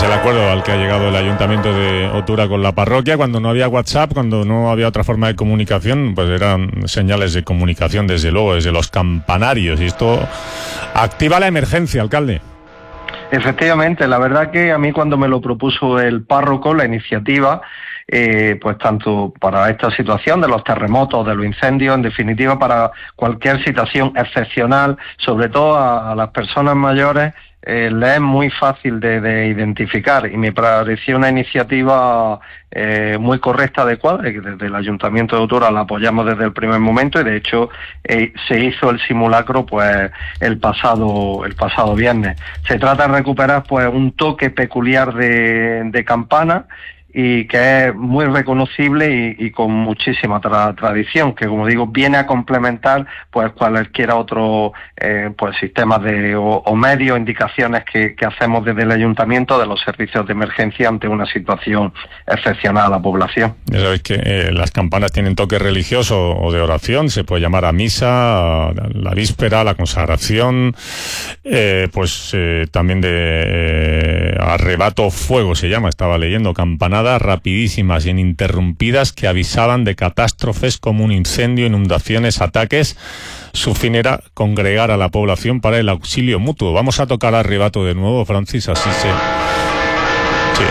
Es el acuerdo al que ha llegado el Ayuntamiento de Otura con la parroquia. Cuando no había WhatsApp, cuando no había otra forma de comunicación, pues eran señales de comunicación, desde luego, desde los campanarios. Y esto activa la emergencia, alcalde. Efectivamente, la verdad que a mí cuando me lo propuso el párroco, la iniciativa, pues tanto para esta situación de los terremotos, de los incendios, en definitiva para cualquier situación excepcional, sobre todo a las personas mayores, le es muy fácil de identificar, y me pareció una iniciativa muy correcta, adecuada, y desde el Ayuntamiento de Otura la apoyamos desde el primer momento, y de hecho se hizo el simulacro pues el pasado viernes. Se trata de recuperar pues un toque peculiar de campana, y que es muy reconocible y con muchísima tradición, que como digo viene a complementar pues cualquier otro pues sistemas o medios, indicaciones que hacemos desde el ayuntamiento de los servicios de emergencia ante una situación excepcional a la población. Ya sabéis que las campanas tienen toque religioso o de oración, se puede llamar a misa, a la víspera, a la consagración, también de arrebato fuego se llama, estaba leyendo, campanadas rapidísimas e ininterrumpidas que avisaban de catástrofes como un incendio, inundaciones, ataques. Su fin era congregar a la población para el auxilio mutuo. Vamos a tocar arrebato de nuevo, Francis, así se... Sí.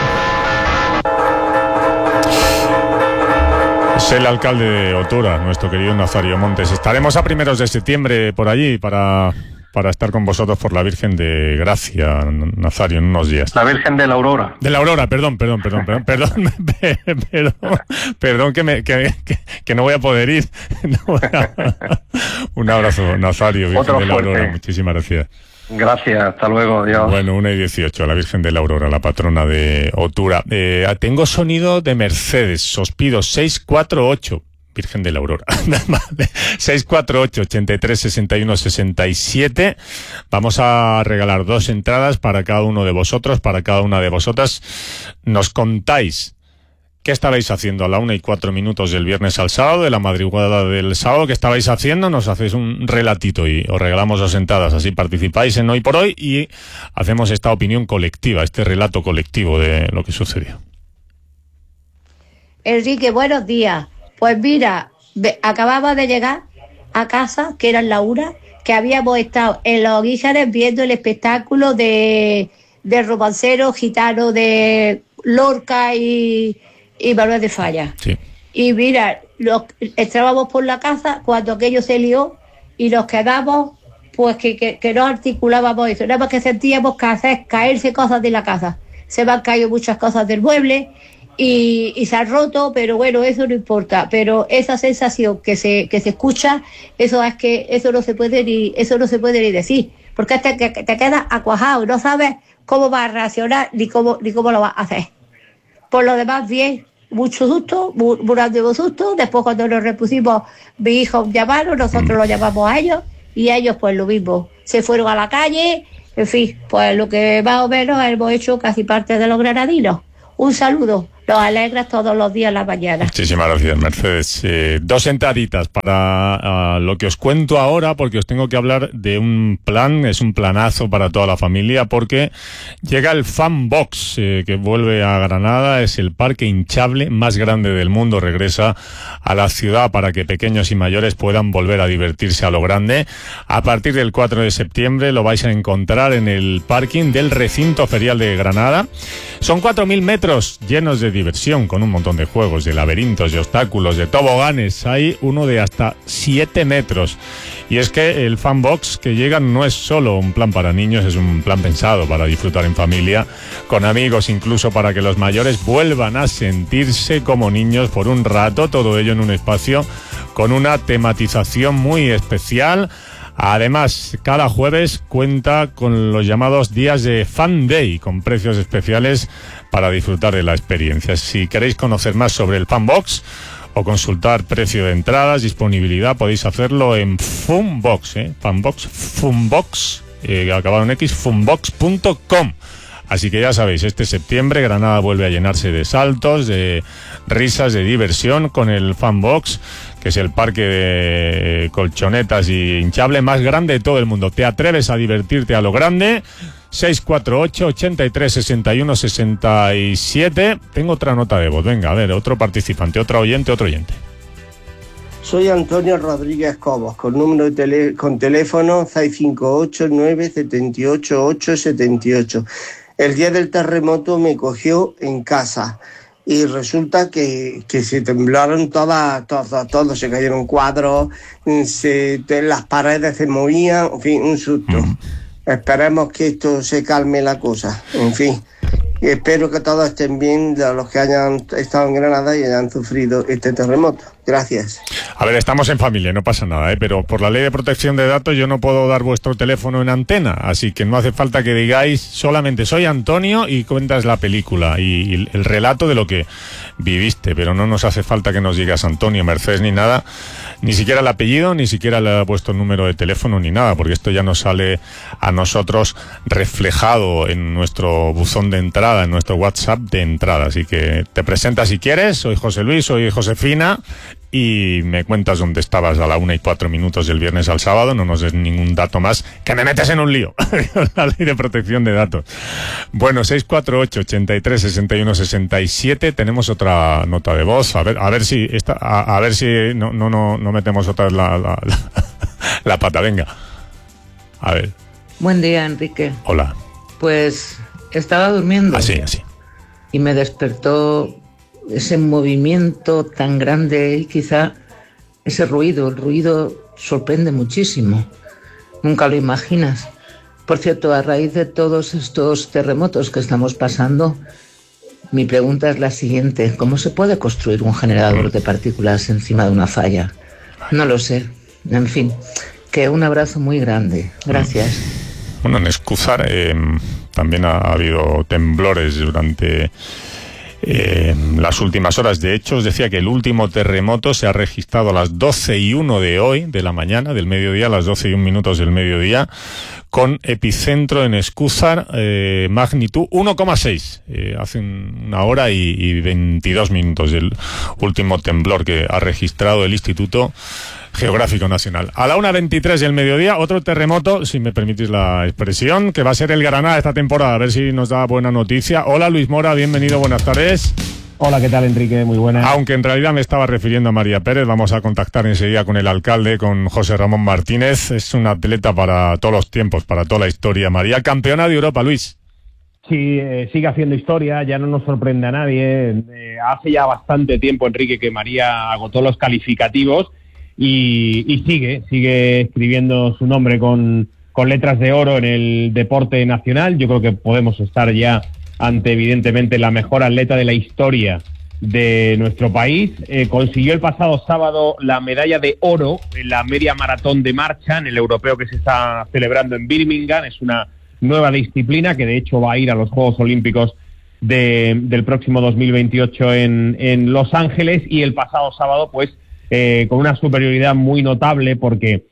Es el alcalde de Otura, nuestro querido Nazario Montes. Estaremos a primeros de septiembre por allí para estar con vosotros por la Virgen de Gracia, Nazario, en unos días. La Virgen de la Aurora. De la Aurora, perdón, que no voy a poder ir. Un abrazo, Nazario, Virgen Otro de la fuerte. Aurora, muchísimas gracias. Gracias, hasta luego, adiós. Bueno, 1:18, la Virgen de la Aurora, la patrona de Otura. Tengo sonido de Mercedes, os pido 648. Virgen de la Aurora. 648-83-61-67. Vamos a regalar 2 entradas para cada uno de vosotros, para cada una de vosotras. Nos contáis qué estabais haciendo a la 1:04 del viernes al sábado, de la madrugada del sábado. ¿Qué estabais haciendo? Nos hacéis un relatito y os regalamos 2 entradas. Así participáis en Hoy por Hoy y hacemos esta opinión colectiva, este relato colectivo de lo que sucedió. Enrique, buenos días. Pues mira, acababa de llegar a casa, que era la una, que habíamos estado en Los Guíjares viendo el espectáculo de romancero gitano de Lorca y Manuel de Falla. Sí. Y mira, entrábamos por la casa cuando aquello se lió y nos quedamos, pues que no articulábamos eso, nada más que sentíamos que hacer caerse cosas de la casa. Se me han caído muchas cosas del mueble y se ha roto, pero bueno, eso no importa. Pero esa sensación que se escucha, eso no se puede ni decir, porque te quedas acuajado, no sabes cómo vas a reaccionar ni cómo lo vas a hacer. Por lo demás, bien, mucho susto, muy susto. Después, cuando nos repusimos, mi hijo llamaron, nosotros lo llamamos a ellos, y ellos pues lo mismo, se fueron a la calle. En fin, pues lo que más o menos hemos hecho casi parte de los granadinos. Un saludo, los alegras todos los días en la mañana. Muchísimas gracias, Mercedes. 2 entraditas para lo que os cuento ahora, porque os tengo que hablar de un plan, es un planazo para toda la familia, porque llega el Fan Box, que vuelve a Granada, es el parque hinchable más grande del mundo, regresa a la ciudad para que pequeños y mayores puedan volver a divertirse a lo grande. A partir del 4 de septiembre lo vais a encontrar en el parking del recinto ferial de Granada. Son 4.000 metros llenos de diversión, con un montón de juegos, de laberintos, de obstáculos, de toboganes. Hay uno de hasta 7 metros. Y es que el Fan Box que llega no es solo un plan para niños, es un plan pensado para disfrutar en familia, con amigos, incluso para que los mayores vuelvan a sentirse como niños por un rato, todo ello en un espacio con una tematización muy especial. Además, cada jueves cuenta con los llamados días de Fan Day, con precios especiales para disfrutar de la experiencia. Si queréis conocer más sobre el Fan Box o consultar precio de entradas, disponibilidad, podéis hacerlo en Funbox, Fanbox, Funbox, acabado en X, funbox.com. Así que ya sabéis, este septiembre Granada vuelve a llenarse de saltos, de risas, de diversión con el Fan Box, que es el parque de colchonetas y hinchable más grande de todo el mundo. ¿Te atreves a divertirte a lo grande? 648 83 61 67. Tengo otra nota de voz. Venga, a ver, otro participante, otro oyente. Soy Antonio Rodríguez Cobos, con número de con teléfono 658 978 878. El día del terremoto me cogió en casa y resulta que se temblaron todos, se cayeron cuadros, las paredes se movían, en fin, un susto. Esperemos que esto se calme la cosa, en fin. Y espero que todos estén bien, los que hayan estado en Granada y hayan sufrido este terremoto. Gracias. A ver, estamos en familia, no pasa nada, pero por la ley de protección de datos yo no puedo dar vuestro teléfono en antena, así que no hace falta que digáis solamente soy Antonio y cuentas la película y el relato de lo que viviste, pero no nos hace falta que nos digas Antonio, Mercedes ni nada, ni siquiera el apellido, ni siquiera vuestro número de teléfono ni nada, porque esto ya nos sale a nosotros reflejado en nuestro buzón de entrada, en nuestro WhatsApp de entrada, así que te presentas si quieres, soy José Luis, soy Josefina, y me cuentas dónde estabas a la 1:04 del viernes al sábado, no nos des ningún dato más, que me metes en un lío con la ley de protección de datos. Bueno, 648 83 61 67, tenemos otra nota de voz, a ver si no metemos otra vez la pata, venga. A ver. Buen día, Enrique. Hola. Pues estaba durmiendo. Así. Y me despertó ese movimiento tan grande y quizá ese ruido. El ruido sorprende muchísimo. Nunca lo imaginas. Por cierto, a raíz de todos estos terremotos que estamos pasando, mi pregunta es la siguiente. ¿Cómo se puede construir un generador de partículas encima de una falla? No lo sé. En fin, que un abrazo muy grande. Gracias. Bueno, en Escúzar también ha habido temblores durante las últimas horas. De hecho, os decía que el último terremoto se ha registrado a las 12:01 de hoy, de la mañana, del mediodía, a las 12:01 del mediodía, con epicentro en Escúzar, magnitud 1,6. Hace una hora y 22 minutos del último temblor que ha registrado el Instituto Geográfico Nacional. A la 1:23 del mediodía, otro terremoto, si me permitís la expresión, que va a ser el Granada esta temporada. A ver si nos da buena noticia. Hola, Luis Mora, bienvenido, buenas tardes. Hola, ¿qué tal, Enrique? Muy buenas. Aunque en realidad me estaba refiriendo a María Pérez, vamos a contactar enseguida con el alcalde, con José Ramón Martínez. Es un atleta para todos los tiempos, para toda la historia. María, campeona de Europa, Luis. Sí, sigue haciendo historia, ya no nos sorprende a nadie. Hace ya bastante tiempo, Enrique, que María agotó los calificativos y sigue escribiendo su nombre con letras de oro en el deporte nacional. Yo creo que podemos estar ya ante, evidentemente, la mejor atleta de la historia de nuestro país. Consiguió el pasado sábado la medalla de oro en la media maratón de marcha en el europeo que se está celebrando en Birmingham. Es una nueva disciplina que de hecho va a ir a los Juegos Olímpicos del próximo 2028 en Los Ángeles, y el pasado sábado pues con una superioridad muy notable porque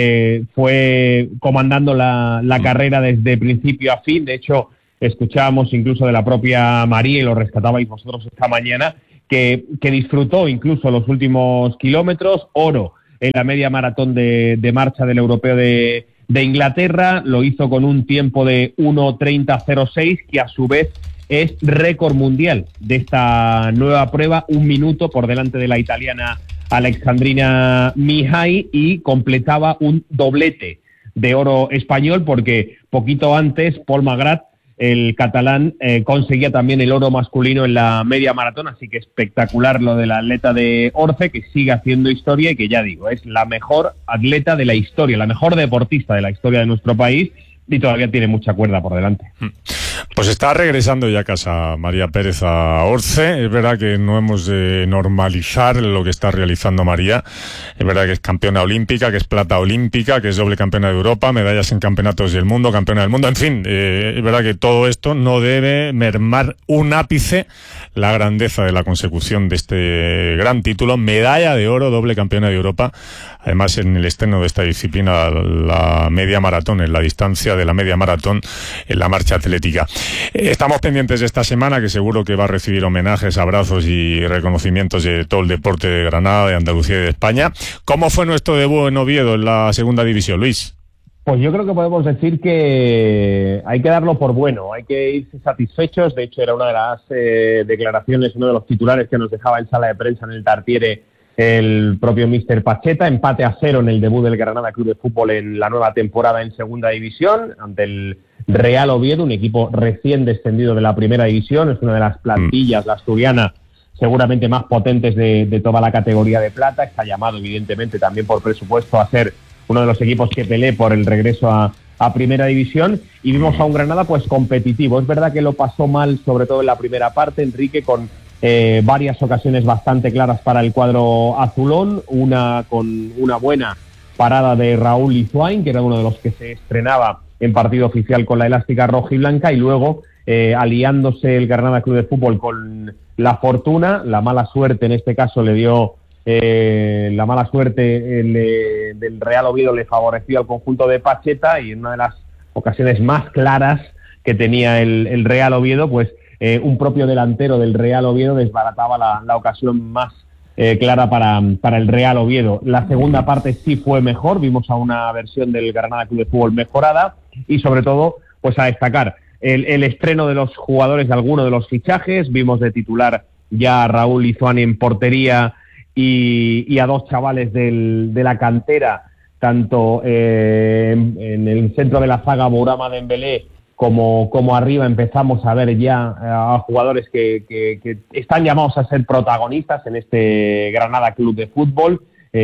fue comandando la carrera desde principio a fin. De hecho, escuchábamos incluso de la propia María, y lo rescatabais vosotros esta mañana, que disfrutó incluso los últimos kilómetros. Oro en la media maratón de marcha del europeo de Inglaterra, lo hizo con un tiempo de 1:30:06, que a su vez es récord mundial de esta nueva prueba, 1 minuto por delante de la italiana Alexandrina Mihai, y completaba un doblete de oro español porque poquito antes Paul Magrat, el catalán, conseguía también el oro masculino en la media maratón. Así que espectacular lo del atleta de Orce, que sigue haciendo historia y que, ya digo, es la mejor atleta de la historia, la mejor deportista de la historia de nuestro país, y todavía tiene mucha cuerda por delante. Pues está regresando ya a casa María Pérez a Orce. Es verdad que no hemos de normalizar lo que está realizando María. Es verdad que es campeona olímpica, que es plata olímpica, que es doble campeona de Europa, medallas en campeonatos del mundo, campeona del mundo. En fin, es verdad que todo esto no debe mermar un ápice la grandeza de la consecución de este gran título. Medalla de oro, doble campeona de Europa. Además, en el estreno de esta disciplina, la media maratón, en la distancia de la media maratón, en la marcha atlética. Estamos pendientes de esta semana, que seguro que va a recibir homenajes, abrazos y reconocimientos de todo el deporte de Granada, de Andalucía y de España. ¿Cómo fue nuestro debut en Oviedo en la segunda división, Luis? Pues yo creo que podemos decir que hay que darlo por bueno, hay que irse satisfechos. De hecho, era una de las declaraciones, uno de los titulares que nos dejaba en sala de prensa en el Tartiere el propio míster Pacheta. Empate a 0 en el debut del Granada Club de Fútbol en la nueva temporada en Segunda División ante el Real Oviedo, un equipo recién descendido de la Primera División. Es una de las plantillas, la asturiana, seguramente más potentes de toda la categoría de plata. Está llamado, evidentemente, también por presupuesto a ser uno de los equipos que pelee por el regreso a Primera División, y vimos a un Granada pues competitivo. Es verdad que lo pasó mal, sobre todo en la primera parte, Enrique, con varias ocasiones bastante claras para el cuadro azulón, una con una buena parada de Raúl Lizuain, que era uno de los que se estrenaba en partido oficial con la elástica roja y blanca, y luego aliándose el Granada Club de Fútbol con la fortuna, la mala suerte en este caso le dio la mala suerte del Real Oviedo le favoreció al conjunto de Pacheta, y en una de las ocasiones más claras que tenía el Real Oviedo, pues un propio delantero del Real Oviedo desbarataba la ocasión más clara para el Real Oviedo. La segunda parte sí fue mejor, vimos a una versión del Granada Club de Fútbol mejorada, y sobre todo pues a destacar el estreno de los jugadores de alguno de los fichajes. Vimos de titular ya a Raúl Lizuain en portería y a dos chavales de la cantera, tanto en el centro de la zaga Bourama Dembélé como arriba. Empezamos a ver ya a jugadores que están llamados a ser protagonistas en este Granada Club de Fútbol.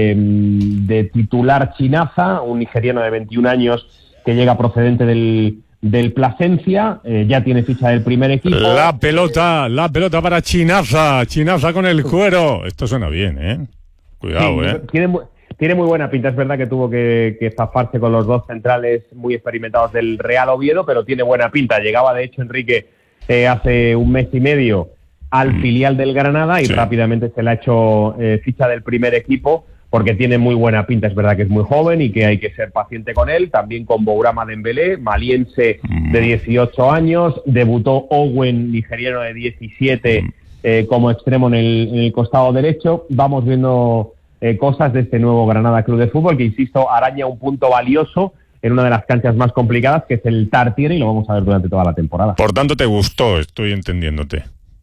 De titular Chinaza, un nigeriano de 21 años que llega procedente del Plasencia, ya tiene ficha del primer equipo. La pelota para Chinaza con el cuero. Esto suena bien, cuidado, sí, tiene muy buena pinta. Es verdad que tuvo que zafarse con los dos centrales muy experimentados del Real Oviedo, pero tiene buena pinta. Llegaba, de hecho, Enrique, hace un mes y medio al filial del Granada, y sí, rápidamente se le ha hecho ficha del primer equipo, porque tiene muy buena pinta. Es verdad que es muy joven y que hay que ser paciente con él. También con Bourama Dembélé, maliense de 18 años. Debutó Owen, nigeriano de 17, como extremo en el costado derecho. Vamos viendo cosas de este nuevo Granada Club de Fútbol, que, insisto, araña un punto valioso en una de las canchas más complicadas, que es el Tartiere, y lo vamos a ver durante toda la temporada. Por tanto, ¿te gustó? Estoy entendiéndote.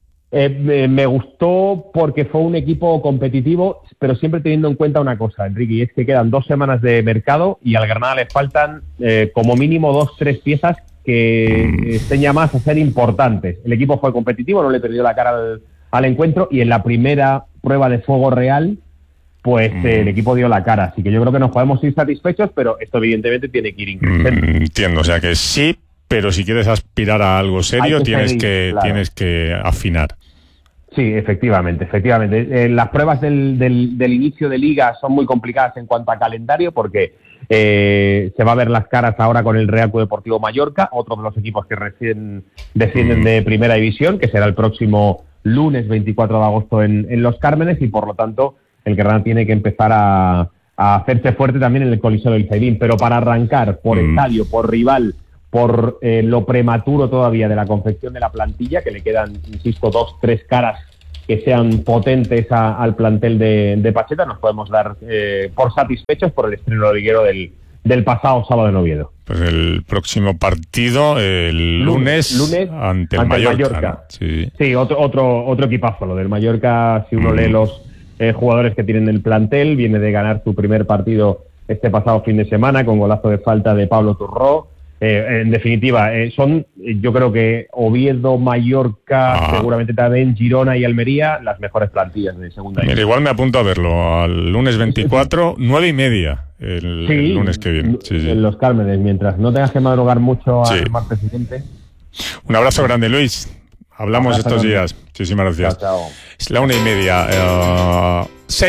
Me gustó porque fue un equipo competitivo, pero siempre teniendo en cuenta una cosa, Enrique, y es que quedan 2 semanas de mercado y al Granada le faltan como mínimo 2-3 piezas que estén llamadas a ser importantes. El equipo fue competitivo, no le perdió la cara al encuentro, y en la primera prueba de fuego real pues el equipo dio la cara. Así que yo creo que nos podemos ir satisfechos, pero esto evidentemente tiene que ir increciendo. Entiendo, o sea que sí, pero si quieres aspirar a algo serio tienes que afinar. Sí, efectivamente. Las pruebas del inicio de liga son muy complicadas en cuanto a calendario, porque se va a ver las caras ahora con el Real Club Deportivo Mallorca, otro de los equipos que recién descienden de Primera División, que será el próximo lunes 24 de agosto en Los Cármenes, y por lo tanto el Granada tiene que empezar a hacerse fuerte también en el Coliseo del Zaidín. Pero para arrancar por estadio, por rival, por lo prematuro todavía de la confección de la plantilla, que le quedan, insisto, 2-3 caras que sean potentes al plantel de Pacheta, nos podemos dar por satisfechos por el estreno liguero del pasado sábado en Oviedo. Pues el próximo partido, el lunes ante el Mallorca. ¿No? Sí, otro equipazo, lo del Mallorca. Si uno lee los jugadores que tienen el plantel, viene de ganar su primer partido este pasado fin de semana con golazo de falta de Pablo Turró. En definitiva, son, yo creo que Oviedo, Mallorca, seguramente también Girona y Almería, las mejores plantillas de segunda división. Igual me apunto a verlo al lunes 24, 9:30 el lunes que viene. Sí. En Los Cármenes, mientras no tengas que madrugar mucho al martes siguiente. Un abrazo grande, Luis. Hablamos estos días. Muchísimas gracias. Chao. Es la 1:30.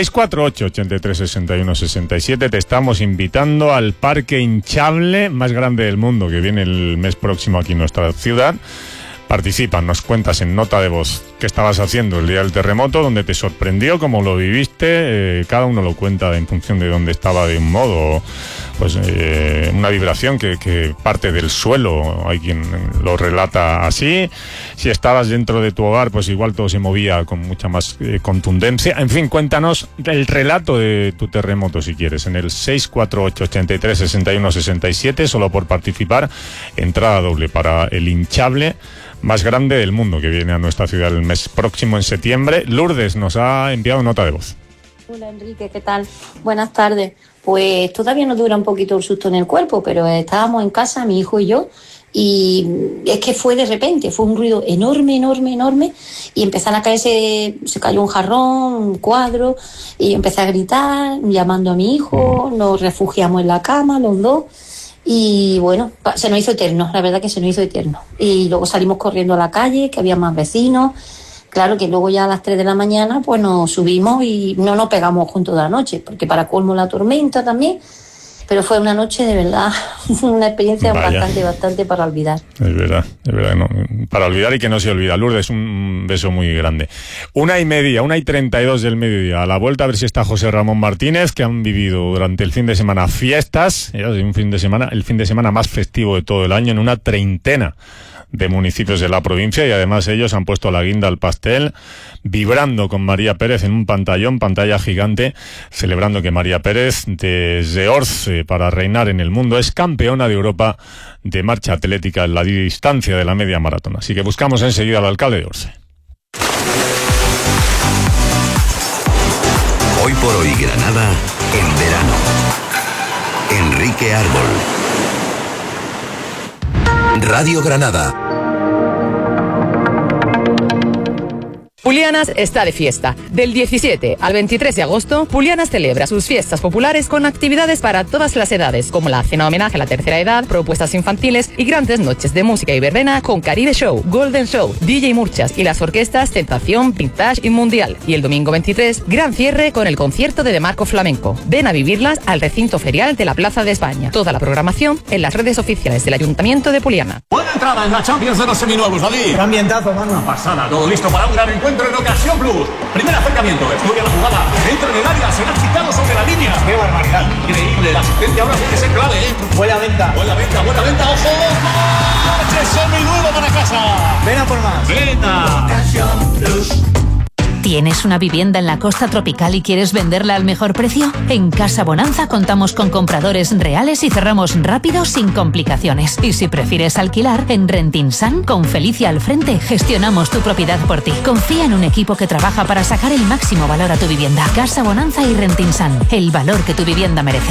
648-83-61-67. Te estamos invitando al parque hinchable más grande del mundo, que viene el mes próximo aquí en nuestra ciudad. Participa, nos cuentas en nota de voz qué estabas haciendo el día del terremoto, dónde te sorprendió, cómo lo viviste. Cada uno lo cuenta en función de dónde estaba, de un modo, pues una vibración que parte del suelo, hay quien lo relata así. Si estabas dentro de tu hogar, pues igual todo se movía con mucha más contundencia. En fin, cuéntanos el relato de tu terremoto si quieres, en el 648 83 61 67, solo por participar, entrada doble para el hinchable más grande del mundo que viene a nuestra ciudad el mes próximo, en septiembre. Lourdes nos ha enviado nota de voz. Hola Enrique, ¿qué tal? Buenas tardes. Pues todavía nos dura un poquito el susto en el cuerpo, pero estábamos en casa, mi hijo y yo, y es que fue de repente, fue un ruido enorme, y empezaron a caerse, se cayó un jarrón, un cuadro, y empecé a gritar, llamando a mi hijo, nos refugiamos en la cama los dos, y bueno, se nos hizo eterno, la verdad que se nos hizo eterno. Y luego salimos corriendo a la calle, que había más vecinos. Claro que luego ya a las 3 de la mañana pues nos subimos y no nos pegamos juntos de la noche, porque para colmo la tormenta también, pero fue una noche de verdad, una experiencia bastante para olvidar. Es verdad, no, para olvidar y que no se olvida. Lourdes, un beso muy grande. 1:30, 1:32 del mediodía, a la vuelta a ver si está José Ramón Martínez, que han vivido durante el fin de semana fiestas, el fin de semana más festivo de todo el año, en una treintena de municipios de la provincia, y además ellos han puesto la guinda al pastel, vibrando con María Pérez en un pantalla gigante, celebrando que María Pérez, desde Orce para reinar en el mundo, es campeona de Europa de marcha atlética en la distancia de la media maratón. Así que buscamos enseguida al alcalde de Orce. Hoy por hoy Granada, en verano. Enrique Árbol. Radio Granada. Pulianas está de fiesta. Del 17 al 23 de agosto, Pulianas celebra sus fiestas populares con actividades para todas las edades, como la cena homenaje a la tercera edad, propuestas infantiles y grandes noches de música y verbena con Caribe Show, Golden Show, DJ Murchas y las orquestas Tentación, Vintage y Mundial. Y el domingo 23, gran cierre con el concierto de Marco Flamenco. Ven a vivirlas al recinto ferial de la Plaza de España. Toda la programación en las redes oficiales del Ayuntamiento de Puliana. Buena entrada en la Champions de los seminuevos, David. Qué ambientazo, mano. Una pasada, todo listo para un gran encuentro en Ocasión Plus. Primer acercamiento, estudia la jugada, entra en el área, será quitado sobre la línea. ¡Qué barbaridad! Increíble, la asistencia ahora tiene que ser clave, Buena venta, ojo. Seminuevo para casa. Ven a por más. Venta. Ocasión Plus. ¿Tienes una vivienda en la costa tropical y quieres venderla al mejor precio? En Casa Bonanza contamos con compradores reales y cerramos rápido sin complicaciones. Y si prefieres alquilar, en Rentinsan, con Felicia al frente, gestionamos tu propiedad por ti. Confía en un equipo que trabaja para sacar el máximo valor a tu vivienda. Casa Bonanza y Rentinsan, el valor que tu vivienda merece.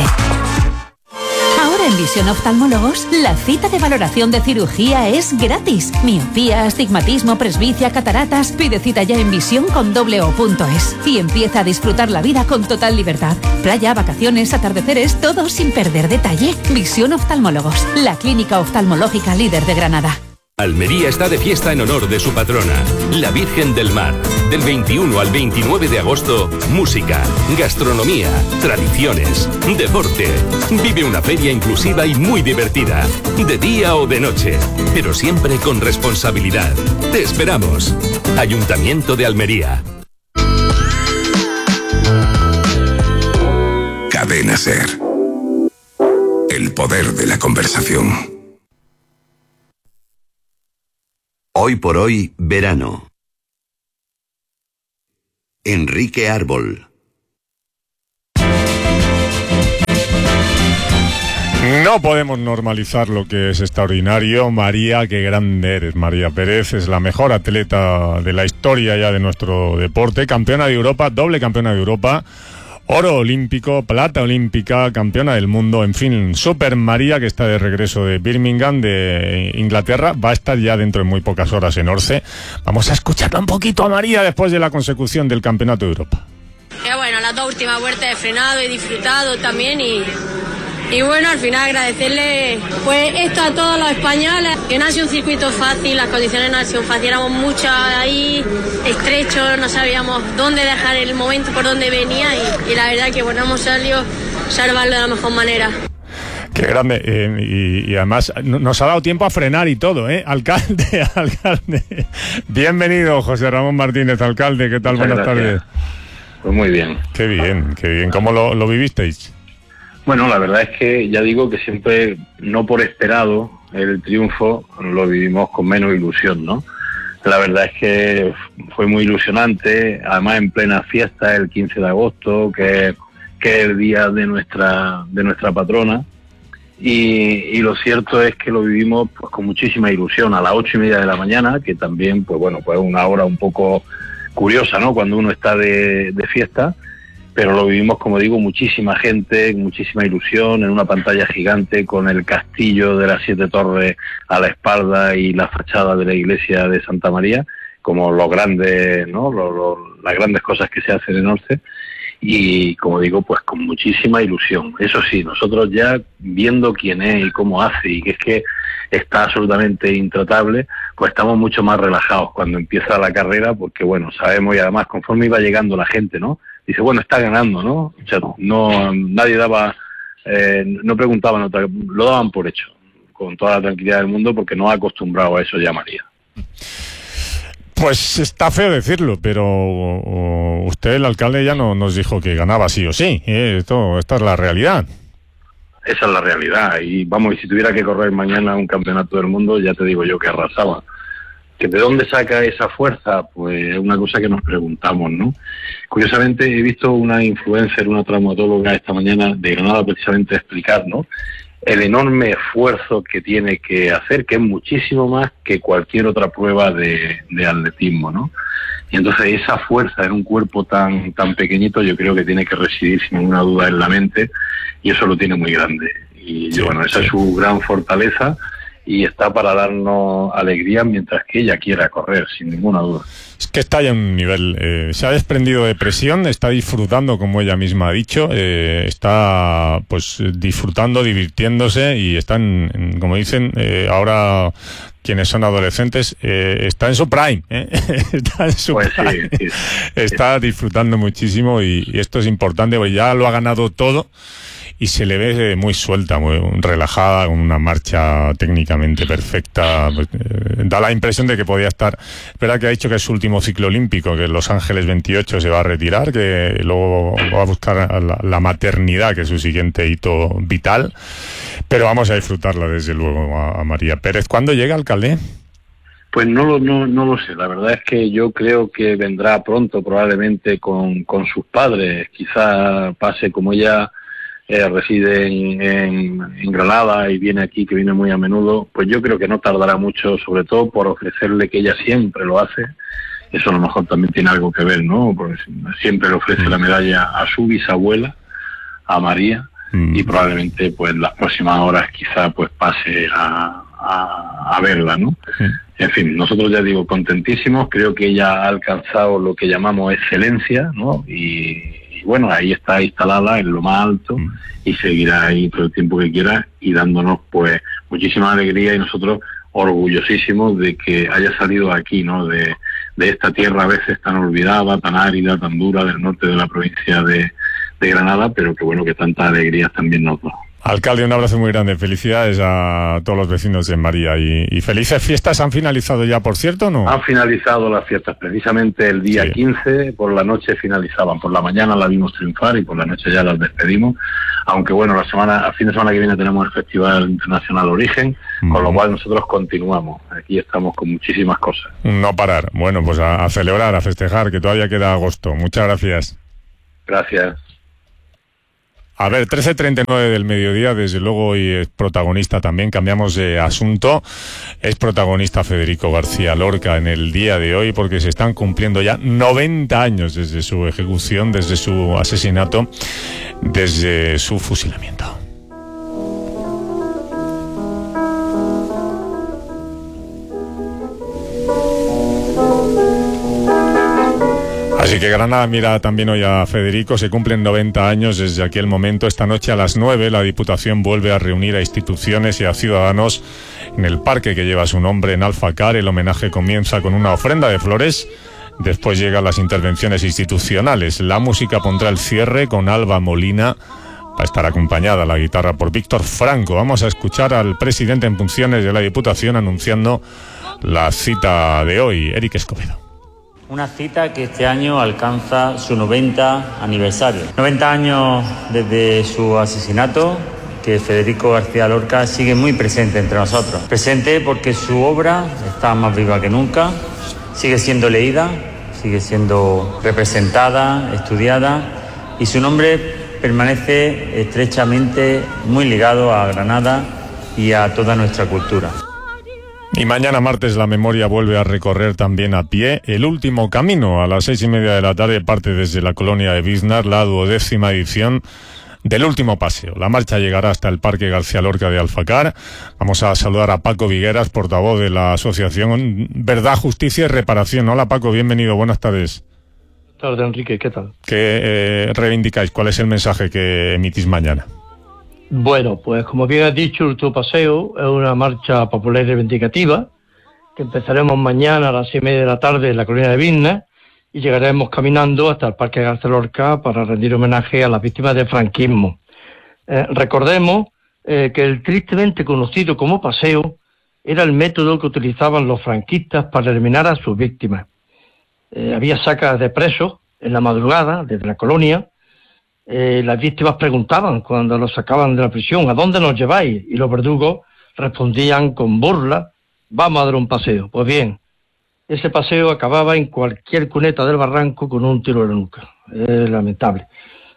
En Visión Oftalmólogos, la cita de valoración de cirugía es gratis. Miopía, astigmatismo, presbicia, cataratas. Pide cita ya en visión.es y empieza a disfrutar la vida con total libertad. Playa, vacaciones, atardeceres, todo sin perder detalle. Visión Oftalmólogos, la clínica oftalmológica líder de Granada. Almería está de fiesta en honor de su patrona, la Virgen del Mar. Del 21 al 29 de agosto, música, gastronomía, tradiciones, deporte. Vive una feria inclusiva y muy divertida, de día o de noche, pero siempre con responsabilidad. Te esperamos. Ayuntamiento de Almería. Cadena SER. El poder de la conversación. Hoy por hoy, verano. Enrique Árbol. No podemos normalizar lo que es extraordinario. María, qué grande eres, María Pérez. Es la mejor atleta de la historia ya de nuestro deporte. Campeona de Europa, doble campeona de Europa. Oro olímpico, plata olímpica, campeona del mundo, en fin, Super María, que está de regreso de Birmingham, de Inglaterra, va a estar ya dentro de muy pocas horas en Orce. Vamos a escucharla un poquito a María después de la consecución del Campeonato de Europa. Bueno, las dos últimas vueltas he frenado, he disfrutado también y bueno, al final agradecerle pues esto a todos los españoles, que no ha sido un circuito fácil, las condiciones no han sido fáciles, éramos muchos ahí, estrechos, no sabíamos dónde dejar el momento, por dónde venía y la verdad que bueno, hemos salido a salvarlo de la mejor manera. Qué grande. Y además nos ha dado tiempo a frenar y todo, ¿eh? Alcalde. Bienvenido, José Ramón Martínez, alcalde. ¿Qué tal? Buenas tardes. Pues muy bien. Qué bien. ¿Cómo lo vivisteis? Bueno, la verdad es que ya digo que siempre, no por esperado, el triunfo lo vivimos con menos ilusión, ¿no? La verdad es que fue muy ilusionante, además en plena fiesta, el 15 de agosto, que es el día de nuestra patrona. Y lo cierto es que lo vivimos pues con muchísima ilusión a las 8:30 de la mañana, que también, pues bueno, pues una hora un poco curiosa, ¿no? Cuando uno está de fiesta, pero lo vivimos, como digo, muchísima gente, muchísima ilusión, en una pantalla gigante con el castillo de las 7 torres a la espalda y la fachada de la iglesia de Santa María, como los grandes, ¿no? Las grandes cosas que se hacen en Orce. Y como digo, pues con muchísima ilusión. Eso sí, nosotros ya viendo quién es y cómo hace, y que es que está absolutamente intratable, pues estamos mucho más relajados cuando empieza la carrera, porque bueno, sabemos, y además conforme iba llegando la gente, ¿no? Dice, bueno, está ganando, ¿no? O sea, nadie daba, no preguntaban, lo daban por hecho, con toda la tranquilidad del mundo, porque no ha acostumbrado a eso ya María. Pues está feo decirlo, pero usted, el alcalde, ya nos dijo que ganaba sí o sí. Esta es la realidad. Esa es la realidad. Y vamos, y si tuviera que correr mañana un campeonato del mundo, ya te digo yo que arrasaba. ¿Que de dónde saca esa fuerza? Pues es una cosa que nos preguntamos, ¿no? Curiosamente, he visto una influencer, una traumatóloga esta mañana de Granada precisamente explicar, ¿no?, el enorme esfuerzo que tiene que hacer, que es muchísimo más que cualquier otra prueba de atletismo, ¿no? Y entonces esa fuerza en un cuerpo tan pequeñito, yo creo que tiene que residir sin ninguna duda en la mente, y eso lo tiene muy grande. Y sí, bueno, esa es su gran fortaleza, y está para darnos alegría mientras que ella quiera correr, sin ninguna duda. Es que está ya en un nivel, se ha desprendido de presión, está disfrutando, como ella misma ha dicho, está pues disfrutando, divirtiéndose, y están, como dicen ahora quienes son adolescentes, está en su prime, está en su pues prime. Sí. Está disfrutando muchísimo, y esto es importante, porque ya lo ha ganado todo. Y se le ve muy suelta, muy relajada, con una marcha técnicamente perfecta. Da la impresión de que podía estar... Es verdad que ha dicho que es su último ciclo olímpico, que en Los Ángeles 28 se va a retirar, que luego va a buscar la maternidad, que es su siguiente hito vital. Pero vamos a disfrutarla, desde luego, a María Pérez. ¿Cuándo llega, alcalde? Pues no lo sé. La verdad es que yo creo que vendrá pronto, probablemente con sus padres. Quizá pase, como ella... reside en Granada y viene aquí, que viene muy a menudo, pues yo creo que no tardará mucho, sobre todo por ofrecerle, que ella siempre lo hace. Eso a lo mejor también tiene algo que ver, ¿no? Porque siempre le ofrece la medalla a su bisabuela, a María, y probablemente pues en las próximas horas quizá pues pase a verla, ¿no? En fin, nosotros, ya digo, contentísimos. Creo que ella ha alcanzado lo que llamamos excelencia, ¿no? Y bueno, ahí está instalada en lo más alto, y seguirá ahí todo el tiempo que quiera, y dándonos pues muchísima alegría, y nosotros orgullosísimos de que haya salido aquí, ¿no?, de esta tierra a veces tan olvidada, tan árida, tan dura, del norte de la provincia de Granada, pero que bueno, que tantas alegrías también nos da. Alcalde, un abrazo muy grande. Felicidades a todos los vecinos de María, y felices fiestas. ¿Han finalizado ya, por cierto, no? Han finalizado las fiestas. Precisamente el día 15, por la noche finalizaban. Por la mañana la vimos triunfar y por la noche ya las despedimos. Aunque bueno, a fin de semana que viene tenemos el Festival Internacional Origen, con lo cual nosotros continuamos. Aquí estamos con muchísimas cosas. No parar. Bueno, pues a celebrar, a festejar, que todavía queda agosto. Muchas gracias. Gracias. A ver, 13:39 del mediodía, desde luego hoy es protagonista también, cambiamos de asunto, es protagonista Federico García Lorca en el día de hoy, porque se están cumpliendo ya 90 años desde su ejecución, desde su asesinato, desde su fusilamiento. Así que Granada mira también hoy a Federico. Se cumplen 90 años desde aquel momento. Esta noche a las 9 la Diputación vuelve a reunir a instituciones y a ciudadanos en el parque que lleva su nombre en Alfacar. El homenaje comienza con una ofrenda de flores. Después llegan las intervenciones institucionales. La música pondrá el cierre con Alba Molina Va a estar acompañada a la guitarra por Víctor Franco. Vamos a escuchar al presidente en funciones de la Diputación anunciando la cita de hoy, Eric Escobedo. Una cita que este año alcanza su 90 aniversario. 90 años desde su asesinato, que Federico García Lorca sigue muy presente entre nosotros. Presente porque su obra está más viva que nunca, sigue siendo leída, sigue siendo representada, estudiada, y su nombre permanece estrechamente muy ligado a Granada y a toda nuestra cultura. Y mañana martes la memoria vuelve a recorrer también a pie el último camino. A las 6:30 de la tarde parte desde la colonia de Biznar la 12ª edición del último paseo. La marcha llegará hasta el Parque García Lorca de Alfacar. Vamos a saludar a Paco Vigueras, portavoz de la asociación Verdad, Justicia y Reparación. Hola Paco, bienvenido, buenas tardes. Buenas tardes, Enrique, ¿qué tal? ¿Qué reivindicáis? ¿Cuál es el mensaje que emitís mañana? Bueno, pues como bien has dicho, el último paseo es una marcha popular y reivindicativa que empezaremos mañana a las 6:30 de la tarde en la colonia de Biznar y llegaremos caminando hasta el Parque García Lorca para rendir homenaje a las víctimas del franquismo. Recordemos que el tristemente conocido como paseo era el método que utilizaban los franquistas para eliminar a sus víctimas. Había sacas de presos en la madrugada desde la colonia. Las víctimas preguntaban cuando los sacaban de la prisión: ¿a dónde nos lleváis? Y los verdugos respondían con burla: vamos a dar un paseo. Pues bien, ese paseo acababa en cualquier cuneta del barranco con un tiro en la nuca. Es lamentable.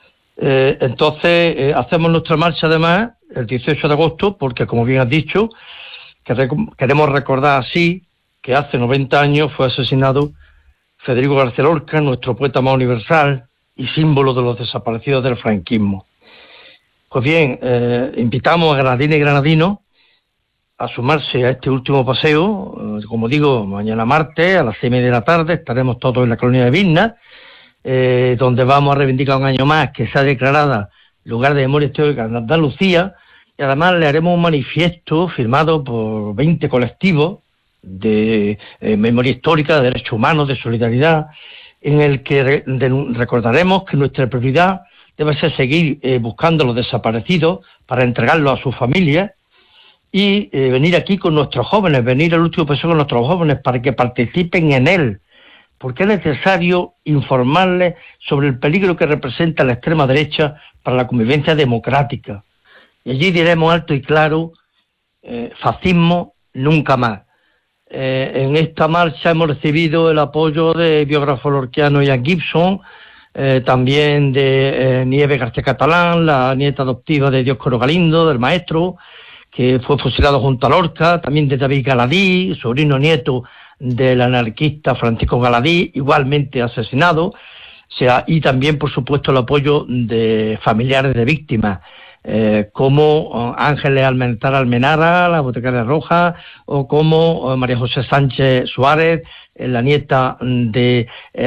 Entonces, hacemos nuestra marcha además el 18 de agosto porque, como bien has dicho, queremos recordar así que hace 90 años fue asesinado Federico García Lorca, nuestro poeta más universal y símbolo de los desaparecidos del franquismo. Pues bien, invitamos a granadinas y granadinos a sumarse a este último paseo. Como digo, mañana martes a las 6:30 de la tarde estaremos todos en la colonia de Biznar, donde vamos a reivindicar un año más que sea declarada lugar de memoria histórica en Andalucía, y además le haremos un manifiesto firmado por 20 colectivos de memoria histórica, de derechos humanos, de solidaridad, en el que recordaremos que nuestra prioridad debe ser seguir buscando a los desaparecidos para entregarlos a sus familias y venir aquí con nuestros jóvenes, venir al último paseo con nuestros jóvenes para que participen en él, porque es necesario informarles sobre el peligro que representa la extrema derecha para la convivencia democrática. Y allí diremos alto y claro: fascismo nunca más. En esta marcha hemos recibido el apoyo de biógrafo lorquiano Ian Gibson, también de Nieves García Catalán, la nieta adoptiva de Dioscoro Galindo, del maestro, que fue fusilado junto a Lorca, también de David Galadí, sobrino nieto del anarquista Francisco Galadí, igualmente asesinado, y también, por supuesto, el apoyo de familiares de víctimas, como Ángeles Almenara, la boticaria roja, o como María José Sánchez Suárez, la nieta de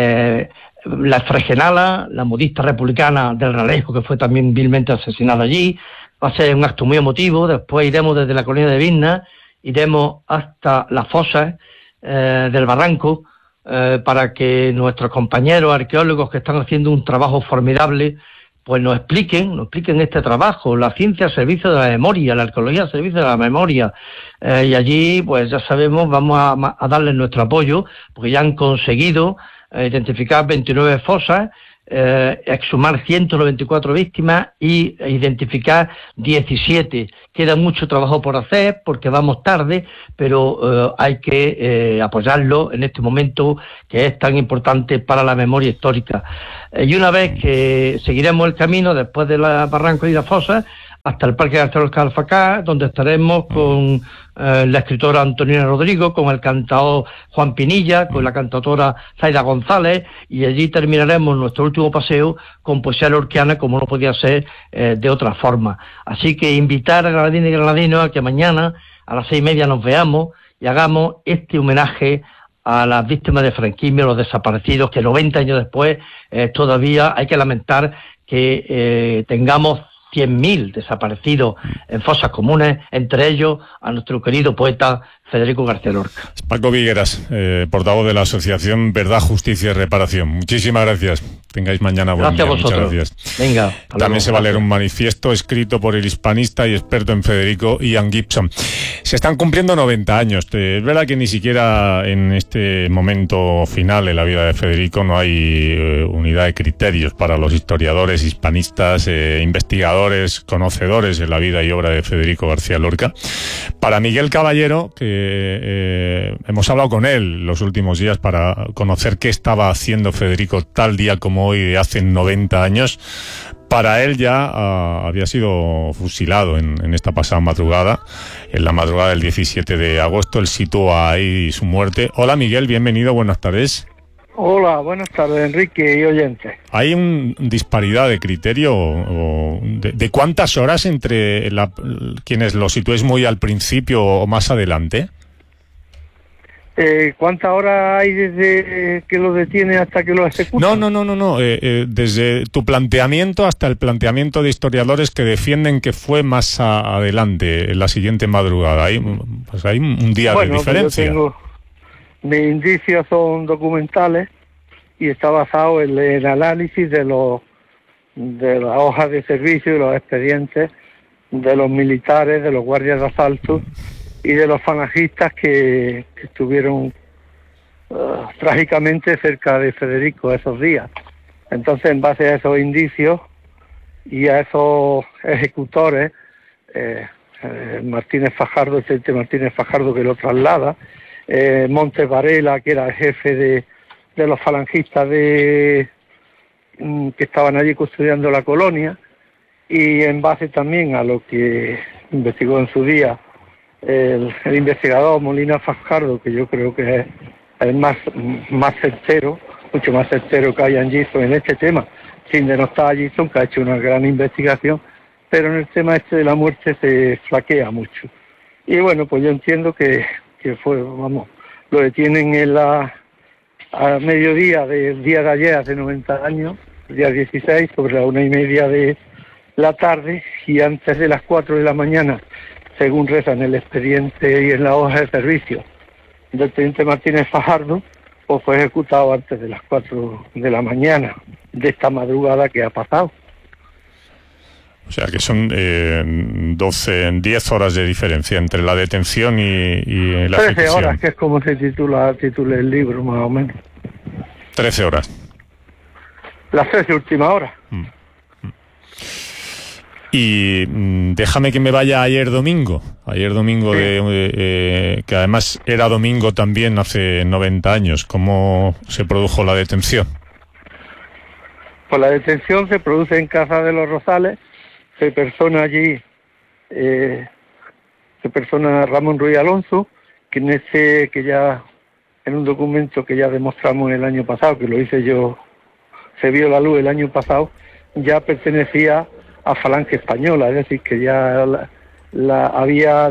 la Fregenala, la modista republicana del Ralejo, que fue también vilmente asesinada allí. Va a ser un acto muy emotivo. Después iremos desde la colonia de Biznar, iremos hasta las fosas del barranco, para que nuestros compañeros arqueólogos que están haciendo un trabajo formidable pues nos expliquen este trabajo, la ciencia al servicio de la memoria, la arqueología al servicio de la memoria, y allí pues ya sabemos, vamos a darles nuestro apoyo, porque ya han conseguido identificar 29 fosas, exhumar 194 víctimas y identificar 17. Queda mucho trabajo por hacer porque vamos tarde, pero hay que apoyarlo en este momento que es tan importante para la memoria histórica. Y una vez que seguiremos el camino después de la Barranco y la Fosa hasta el Parque García Lorca de Alfacar, donde estaremos con la escritora Antonina Rodrigo, con el cantador Juan Pinilla, con la cantautora Zaida González, y allí terminaremos nuestro último paseo con poesía lorquiana, como no podía ser de otra forma. Así que invitar a granadinas y granadinos a que mañana a las 6:30 nos veamos y hagamos este homenaje a las víctimas de franquismo, a los desaparecidos, que 90 años después todavía hay que lamentar que tengamos 100.000 desaparecidos en fosas comunes, entre ellos a nuestro querido poeta Federico García Lorca. Paco Vigueras, portavoz de la asociación Verdad, Justicia y Reparación. Muchísimas gracias. Tengáis mañana buen día. Muchas gracias. Venga. También se va a leer un manifiesto escrito por el hispanista y experto en Federico Ian Gibson. Se están cumpliendo 90 años. Es verdad que ni siquiera en este momento final en la vida de Federico no hay unidad de criterios para los historiadores, hispanistas, investigadores, conocedores de la vida y obra de Federico García Lorca. Para Miguel Caballero, que hemos hablado con él los últimos días para conocer qué estaba haciendo Federico tal día como hoy de hace 90 años, para él ya había sido fusilado en esta pasada madrugada, en la madrugada del 17 de agosto. Él sitúa ahí su muerte. Hola Miguel, bienvenido, buenas tardes. Hola, buenas tardes Enrique y oyentes. ¿Hay una disparidad de criterio de cuántas horas entre quienes lo situéis muy al principio o más adelante? ¿Cuántas horas hay desde que lo detiene hasta que lo ejecuta? No. Desde tu planteamiento hasta el planteamiento de historiadores que defienden que fue más adelante, en la siguiente madrugada. Hay un día de diferencia. Mis indicios son documentales y está basado en el análisis de las hojas de servicio y los expedientes de los militares, de los guardias de asalto y de los falangistas que estuvieron trágicamente cerca de Federico esos días. Entonces, en base a esos indicios y a esos ejecutores, Martínez Fajardo, el teniente Martínez Fajardo que lo traslada, Montes Varela, que era el jefe de los falangistas que estaban allí custodiando la colonia, y en base también a lo que investigó en su día el investigador Molina Fajardo, que yo creo que es el más certero, mucho más certero que Ian Gibson en este tema, sin denostar a Gibson, que ha hecho una gran investigación, pero en el tema este de la muerte se flaquea mucho. Y bueno, pues yo entiendo que fue, lo detienen a mediodía del día de ayer, hace 90 años, el día 16, sobre las 1:30 de la tarde, y antes de las 4 de la mañana, según reza en el expediente y en la hoja de servicio del teniente Martínez Fajardo, pues fue ejecutado antes de las 4 de la mañana de esta madrugada que ha pasado. O sea que son 10 horas de diferencia entre la detención y la 13 ejecución. horas, que es como se titula el libro, más o menos. 13 horas. Las 13 últimas horas. Y déjame que me vaya ayer domingo, que además era domingo también hace 90 años. ¿Cómo se produjo la detención? Pues la detención se produce en Casa de los Rosales. Se persona allí, Ramón Ruiz Alonso, que ya en un documento que ya demostramos el año pasado, que lo hice yo, se vio la luz el año pasado, ya pertenecía a Falange Española, es decir, que ya había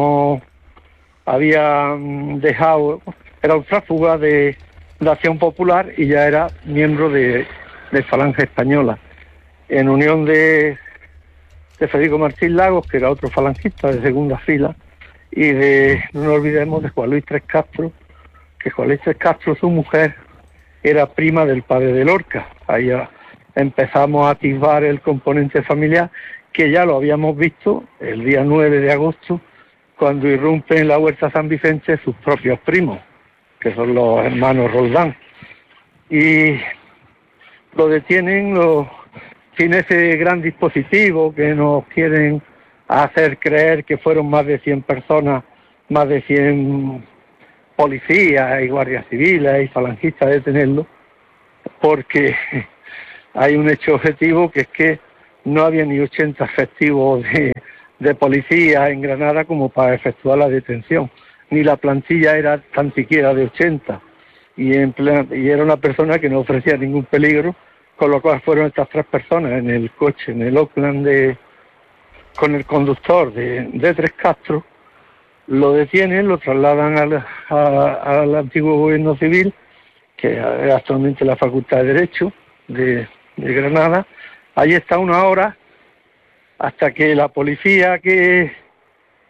dejado, era un tráfuga de Acción Popular y ya era miembro de Falange Española, en unión de Federico Martín Lagos, que era otro falangista de segunda fila, y no nos olvidemos de Juan Luis Tres Castro, que Juan Luis Tres Castro, su mujer, era prima del padre de Lorca. Ahí empezamos a atisbar el componente familiar, que ya lo habíamos visto el día 9 de agosto, cuando irrumpen en la Huerta San Vicente sus propios primos, que son los hermanos Roldán. Y lo detienen, tiene ese gran dispositivo que nos quieren hacer creer que fueron más de 100 personas, más de 100 policías y guardias civiles y falangistas a detenerlo, porque hay un hecho objetivo, que es que no había ni 80 efectivos de policía en Granada como para efectuar la detención, ni la plantilla era tan siquiera de 80, y era una persona que no ofrecía ningún peligro, con lo cual fueron estas 3 personas en el coche, en el Oakland, con el conductor de Tres Castro, lo detienen, lo trasladan al antiguo gobierno civil, que es actualmente la Facultad de Derecho de Granada. Allí está 1 hora, hasta que la policía que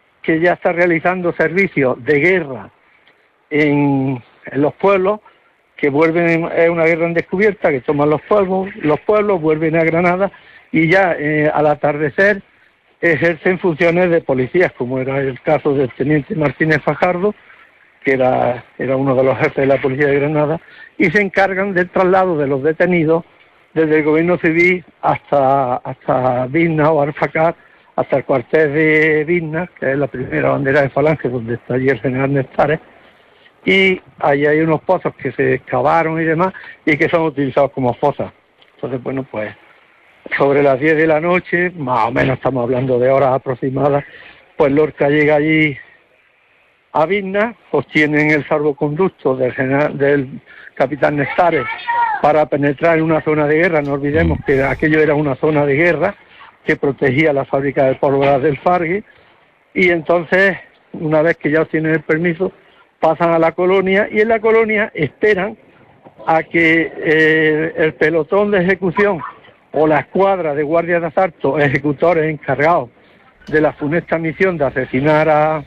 ya está realizando servicios de guerra en los pueblos, que vuelven, es una guerra en descubierta, que toman los pueblos, vuelven a Granada y ya al atardecer ejercen funciones de policías, como era el caso del teniente Martínez Fajardo, que era uno de los jefes de la policía de Granada, y se encargan del traslado de los detenidos desde el gobierno civil hasta Vilna o Arfacat, hasta el cuartel de Vilna, que es la primera bandera de Falange, donde está allí el general Nestares, y ahí hay unos pozos que se excavaron y demás, y que son utilizados como fosas. Entonces, bueno, pues sobre las 10 de la noche, más o menos estamos hablando de horas aproximadas, pues Lorca llega allí a Vilna, obtienen el salvoconducto del capitán Nestares para penetrar en una zona de guerra. No olvidemos que aquello era una zona de guerra que protegía la fábrica de pólvora del Fargue, y entonces, una vez que ya obtienen el permiso, pasan a la colonia, y en la colonia esperan a que el pelotón de ejecución o la escuadra de guardias de asalto, ejecutores encargados de la funesta misión de asesinar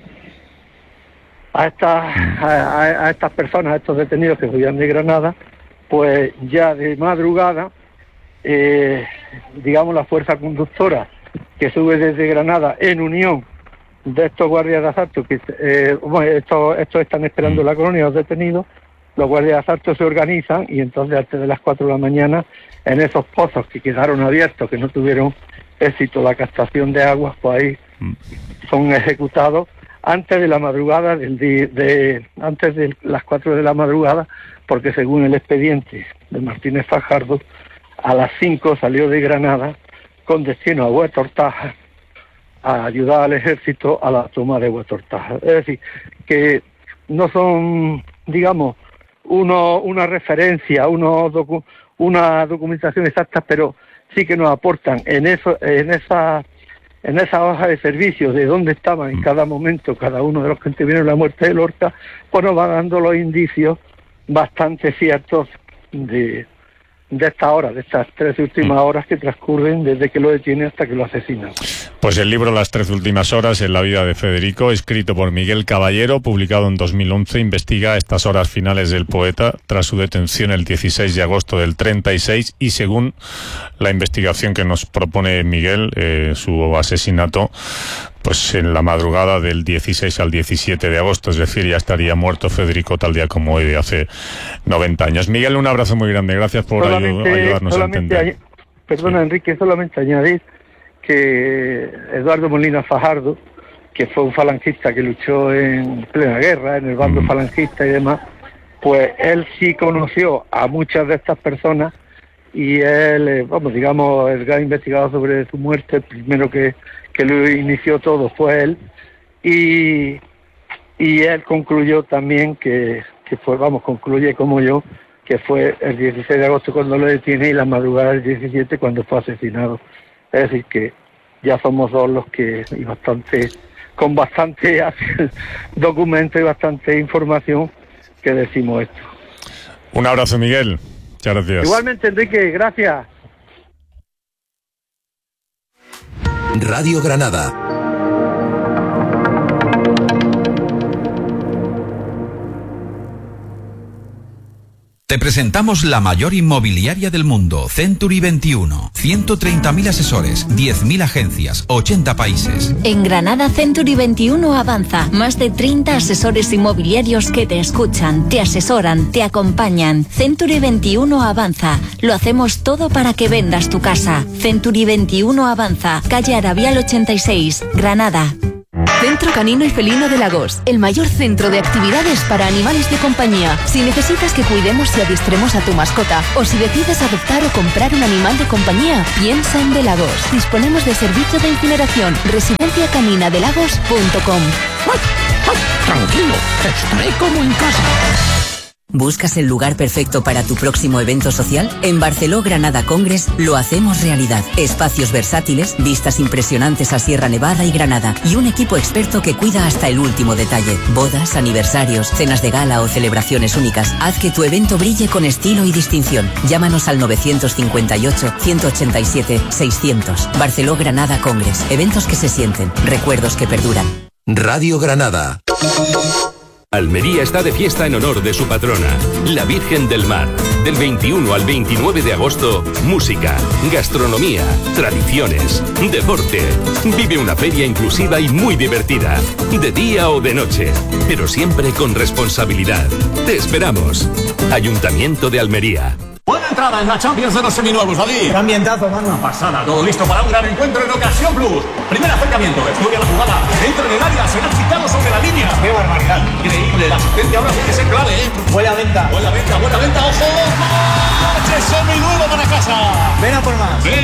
a estas personas, a estos detenidos que huían de Granada, pues ya de madrugada, digamos, la fuerza conductora que sube desde Granada en unión de estos guardias de asalto, que estos están esperando en la colonia, los detenidos, los guardias de asalto se organizan y entonces antes de las 4 de la mañana, en esos pozos que quedaron abiertos, que no tuvieron éxito la captación de aguas, pues ahí son ejecutados antes de la madrugada, antes de las 4 de la madrugada, porque según el expediente de Martínez Fajardo, a las 5 salió de Granada con destino a Huetortaja a ayudar al ejército a la toma de Huetortaja. Es decir, que no son, digamos, una referencia, una documentación exacta, pero sí que nos aportan en esa hoja de servicio de dónde estaban en cada momento cada uno de los que intervinieron en la muerte de Lorca, pues nos va dando los indicios bastante ciertos de esta hora, de estas 13 últimas horas que transcurren desde que lo detiene hasta que lo asesinan. Pues el libro Las 13 últimas horas en la vida de Federico, escrito por Miguel Caballero, publicado en 2011, investiga estas horas finales del poeta tras su detención el 16 de agosto del 36 y, según la investigación que nos propone Miguel, su asesinato pues en la madrugada del 16 al 17 de agosto, es decir, ya estaría muerto Federico tal día como hoy de hace 90 años. Miguel, un abrazo muy grande, gracias por ayudarnos a entender. Perdona, Enrique, solamente añadir que Eduardo Molina Fajardo, que fue un falangista que luchó en plena guerra, en el bando falangista y demás, pues él sí conoció a muchas de estas personas y él, el gran investigador sobre su muerte, el primero que lo inició todo fue él, y él concluyó también concluye como yo, que fue el 16 de agosto cuando lo detiene y la madrugada del 17 cuando fue asesinado. Es decir, que ya somos dos los que, con bastante documento y bastante información, que decimos esto. Un abrazo, Miguel. Muchas gracias. Igualmente, Enrique, gracias. Radio Granada. Te presentamos la mayor inmobiliaria del mundo, Century 21. 130.000 asesores, 10.000 agencias, 80 países. En Granada, Century 21 avanza. Más de 30 asesores inmobiliarios que te escuchan, te asesoran, te acompañan. Century 21 avanza. Lo hacemos todo para que vendas tu casa. Century 21 avanza. Calle Arabial 86, Granada. Centro Canino y Felino de Lagos, el mayor centro de actividades para animales de compañía. Si necesitas que cuidemos y adiestremos a tu mascota, o si decides adoptar o comprar un animal de compañía, piensa en De Lagos. Disponemos de servicio de incineración. residenciacaninadelagos.com. Tranquilo, estaré como en casa. ¿Buscas el lugar perfecto para tu próximo evento social? En Barceló Granada Congress lo hacemos realidad. Espacios versátiles, vistas impresionantes a Sierra Nevada y Granada y un equipo experto que cuida hasta el último detalle. Bodas, aniversarios, cenas de gala o celebraciones únicas. Haz que tu evento brille con estilo y distinción. Llámanos al 958-187-600. Barceló Granada Congress. Eventos que se sienten, recuerdos que perduran. Radio Granada. Almería está de fiesta en honor de su patrona, la Virgen del Mar. Del 21 al 29 de agosto, música, gastronomía, tradiciones, deporte. Vive una feria inclusiva y muy divertida, de día o de noche, pero siempre con responsabilidad. Te esperamos. Ayuntamiento de Almería. Buena entrada en la Champions de los seminuevos, David. Qué ambientazo, mano. Una pasada, todo listo para un gran encuentro en Ocasión Plus. Primer acercamiento, estudia la jugada, entra en el área, será quitado sobre la línea. Qué barbaridad. Increíble, la asistencia ahora tiene que ser clave, ¿eh? Buena venta. Buena venta, ojo. ¡Coche seminuevo para casa! Ven a por más. Ven